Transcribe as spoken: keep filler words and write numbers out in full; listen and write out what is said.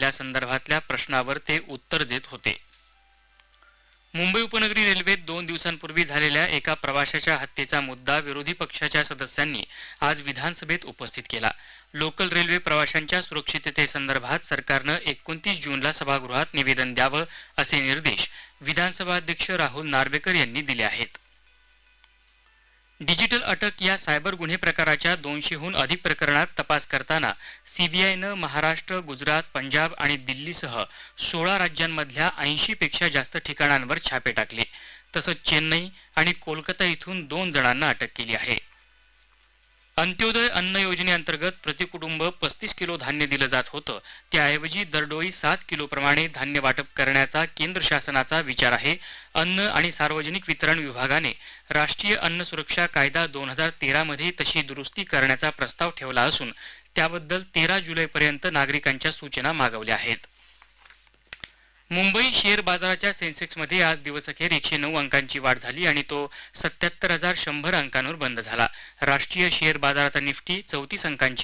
बदल्यासंदर्भातल्या प्रश्नावर ते उत्तर देत होते. मुंबई उपनगरी रेल्वेत दोन दिवसांपूर्वी झालेल्या एका प्रवाशाच्या हत्येचा मुद्दा विरोधी पक्षाच्या सदस्यांनी आज विधानसभेत उपस्थित केला. लोकल रेल्वे प्रवाशांच्या सुरक्षिततेसंदर्भात सरकारनं एकोणतीस जूनला सभागृहात निवेदन द्यावं असे निर्देश विधानसभा अध्यक्ष राहुल नार्वेकर यांनी दिले आहेत. डिजिटल अटक या सायबर गुन्हे प्रकाराच्या दोनशेहून अधिक प्रकरणात तपास करताना सीबीआयनं महाराष्ट्र, गुजरात, पंजाब आणि दिल्लीसह सोळा राज्यांमधल्या ऐंशी पेक्षा जास्त ठिकाणांवर छापे टाकले. तसंच चेन्नई आणि कोलकाता इथून दोन जणांना अटक केली आहे. अंत्योदय अन्न योजनेअंतर्गत प्रतिकुटुंब पस्तीस किलो धान्य दिलं जात होतं. त्याऐवजी दरडोई सात किलो प्रमाणे धान्य वाटप करण्याचा केंद्र शासनाचा विचार आहे. अन्न आणि सार्वजनिक वितरण विभागाने राष्ट्रीय अन्न सुरक्षा कायदा दोन हजार तेरा मध्ये तशी दुरुस्ती करण्याचा प्रस्ताव ठेवला असून त्याबद्दल तेरा जुलैपर्यंत नागरिकांच्या सूचना मागवल्या आहेत. मुंबई शेअर बाजाराच्या सेन्सेक्समध्ये आज दिवसअखेर एकशे नऊ अंकांची वाढ झाली आणि तो सत्याहत्तर हजार शंभर अंकांवर बंद झाला. राष्ट्रीय शेअर बाजारात निफ्टी चौतीस अंकांची